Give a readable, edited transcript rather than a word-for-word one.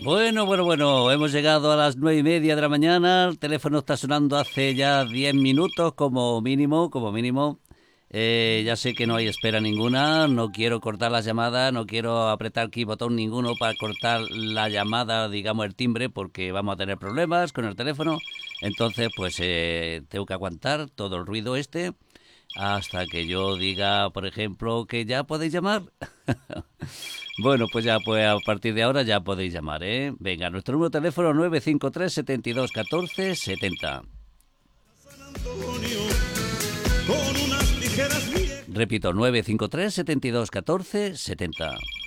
Bueno, hemos llegado a las 9:30 de la mañana, el teléfono está sonando hace ya 10 minutos como mínimo. Ya sé que no hay espera ninguna, no quiero cortar las llamadas, no quiero apretar aquí botón ninguno para cortar la llamada, digamos el timbre, porque vamos a tener problemas con el teléfono. Entonces, pues tengo que aguantar todo el ruido este hasta que yo diga, por ejemplo, que ya podéis llamar. Bueno, pues a partir de ahora ya podéis llamar, ¿eh? Venga, nuestro número de teléfono 953 72 14 70. Repito, 953 72 14 70.